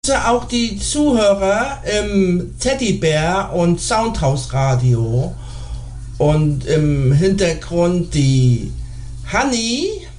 auch die Zuhörer im Teddybär und Soundhouse Radio und im Hintergrund die Honey